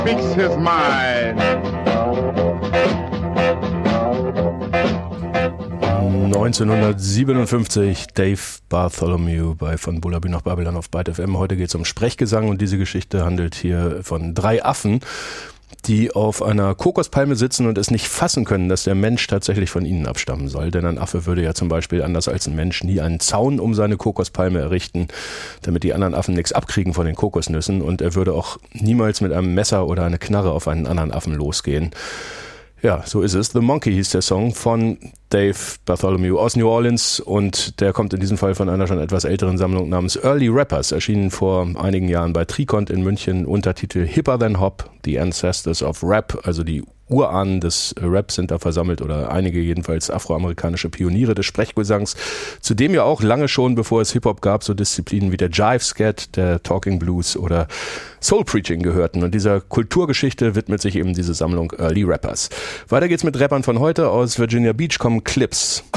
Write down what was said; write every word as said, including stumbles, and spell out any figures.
speaks his mind. neunzehnhundertsiebenundfünfzig, Dave Bartholomew bei Von Bullabü nach Babylon auf Byte F M. Heute geht es um Sprechgesang und diese Geschichte handelt hier von drei Affen, die auf einer Kokospalme sitzen und es nicht fassen können, dass der Mensch tatsächlich von ihnen abstammen soll. Denn ein Affe würde ja zum Beispiel, anders als ein Mensch, nie einen Zaun um seine Kokospalme errichten, damit die anderen Affen nichts abkriegen von den Kokosnüssen. Und er würde auch niemals mit einem Messer oder einer Knarre auf einen anderen Affen losgehen. Ja, so ist es. The Monkey hieß der Song von Dave Bartholomew aus New Orleans und der kommt in diesem Fall von einer schon etwas älteren Sammlung namens Early Rappers, erschienen vor einigen Jahren bei Tricont in München, Untertitel Hipper Than Hop, The Ancestors of Rap, also die Urahnen des Raps sind da versammelt oder einige jedenfalls afroamerikanische Pioniere des Sprechgesangs, zu dem ja auch lange schon, bevor es Hip-Hop gab, so Disziplinen wie der Jive-Scat, der Talking Blues oder Soul-Preaching gehörten. Und dieser Kulturgeschichte widmet sich eben diese Sammlung Early Rappers. Weiter geht's mit Rappern von heute. Aus Virginia Beach kommen Clips.